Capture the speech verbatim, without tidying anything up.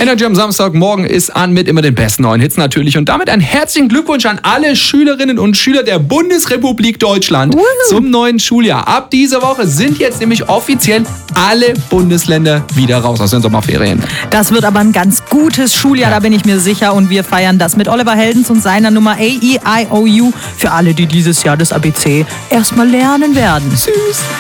Energy am Samstagmorgen ist an mit immer den besten neuen Hits natürlich. Und damit einen herzlichen Glückwunsch an alle Schülerinnen und Schüler der Bundesrepublik Deutschland Woo. zum neuen Schuljahr. Ab dieser Woche sind jetzt nämlich offiziell alle Bundesländer wieder raus aus den Sommerferien. Das wird aber ein ganz gutes Schuljahr, da bin ich mir sicher. Und wir feiern das mit Oliver Heldens und seiner Nummer A E I O U für alle, die dieses Jahr das A B C erstmal lernen werden. Süß.